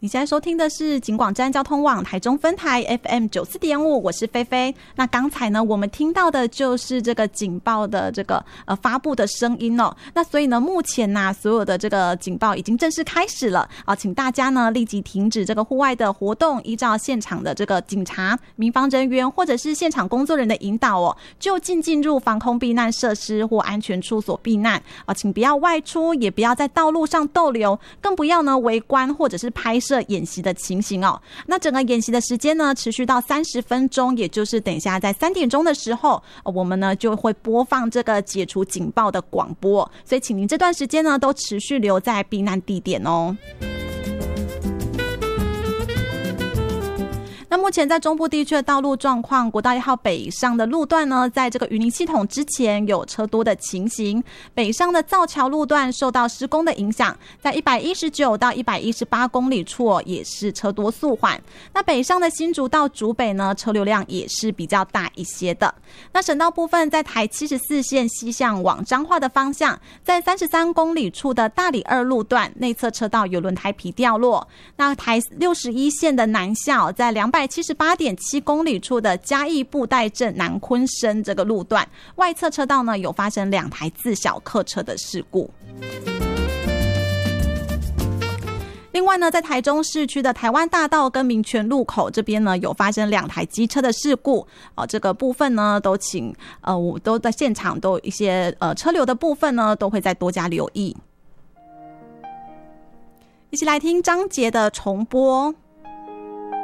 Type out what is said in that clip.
你现在收听的是警广站交通网台中分台 FM 94.5，我是菲菲。那刚才呢，我们听到的就是这个警报的这个发布的声音哦。那所以呢，目前呢，所有的这个警报已经正式开始了啊，请大家呢立即停止这个户外的活动，依照现场的这个警察、民防人员或者是现场工作人员的引导哦，就近进入防空避难设施或安全处所避难啊，请不要外出，也不要在道路上逗留，更不要呢围观或者是拍摄演习的情形哦。那整个演习的时间呢，持续到30分钟，也就是等一下在3点钟的时候，我们呢就会播放这个解除警报的广播，所以请您这段时间呢都持续留在避难地点哦。那目前在中部地区的道路状况，国道1号北上的路段呢，在这个云林系统之前有车多的情形。北上的造桥路段受到施工的影响，在119到118公里处也是车多速缓。那北上的新竹到竹北呢，车流量也是比较大一些的。那省道部分，在台74线西向往彰化的方向，在33公里处的大里2路段内侧车道有轮胎皮掉落。那台61线的南下，在278.7公里处的嘉义布袋镇南昆生这个路段外侧车道呢，有发生2台自小客车的事故。另外呢，在台中市区的台湾大道跟民权路口这边呢，有发生2台机车的事故这个部分呢，都请我都在现场都有一些车流的部分呢，都会再多加留意。一起来听张杰的重播。